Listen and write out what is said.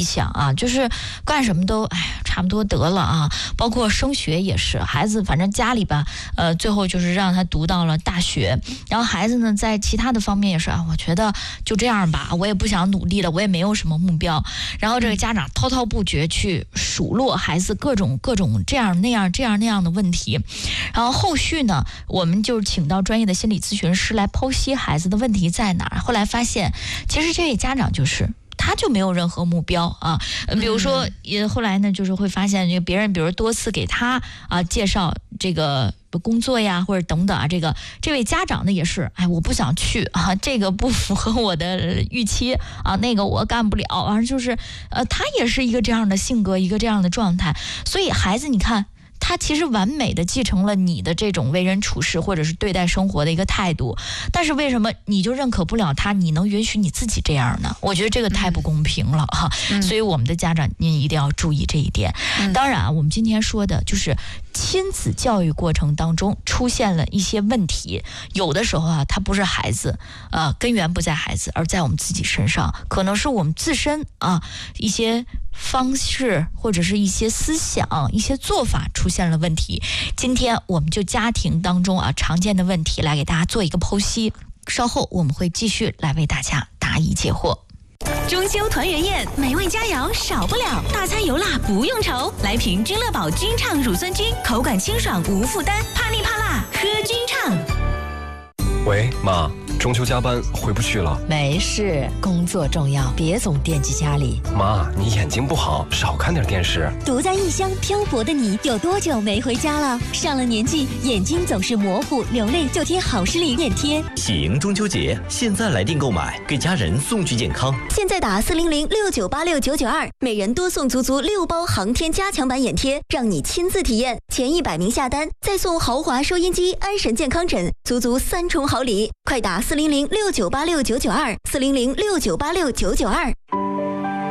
理想啊，就是干什么都差不多得了啊，包括升学也是，孩子反正家里吧，最后就是让他读到了大学，然后孩子呢在其他的方面也是我觉得就这样吧，我也不想努力了，我也没有什么目标，然后这个家长滔滔不绝去数落孩子各种这样那样的问题，然后后续呢，我们就请到专业的心理咨询师来剖析孩子的问题在哪儿。后来发现，其实这位家长他就没有任何目标啊，比如说后来呢，就是会发现别人，比如多次给他介绍这个工作呀，或者等等这位家长呢也是，我不想去这个不符合我的预期那个我干不了就是他也是一个这样的性格，一个这样的状态，所以孩子你看。他其实完美的继承了你的这种为人处事或者是对待生活的一个态度，但是为什么你就认可不了他，你能允许你自己这样呢？我觉得这个太不公平了所以我们的家长您一定要注意这一点。当然我们今天说的就是亲子教育过程当中出现了一些问题，有的时候它不是孩子根源不在孩子，而在我们自己身上，可能是我们自身一些方式或者是一些思想一些做法出现了问题。今天我们就家庭当中常见的问题来给大家做一个剖析，稍后我们会继续来为大家答疑解惑。 中秋团圆宴，美味佳肴少不了，大餐油辣不用愁，来瓶君乐宝君畅乳酸菌，口感清爽无负担，怕腻怕辣喝君畅。 喂，妈，中秋加班回不去了。 没事，工作重要，别总惦记家里。 妈，你眼睛不好，少看点电视。 独在异乡漂泊的你，有多久没回家了？上了年纪，眼睛总是模糊流泪，就贴好视力眼贴。 喜迎中秋节，现在来电购买，给家人送去健康。 现在打40069869992，每人多送足6包航天加强版眼贴，让你亲自体验。前100名下单，再送豪华收音机、安神健康枕，足3重好礼。快打40069869924，40069869992。